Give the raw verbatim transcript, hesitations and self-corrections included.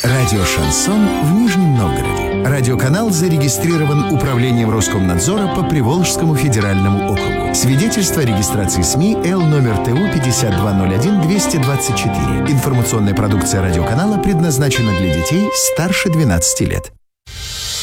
Радио «Шансон» в Нижнем Новгороде. Радиоканал зарегистрирован Управлением Роскомнадзора по Приволжскому федеральному округу. Свидетельство о регистрации СМИ Л номер ТУ пятьдесят два ноль один двести двадцать четыре. Информационная продукция радиоканала предназначена для детей старше двенадцати лет.